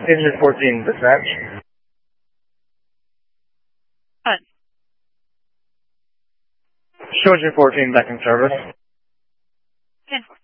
Engine 14 dispatch. What? Show Engine 14 back in service. Okay.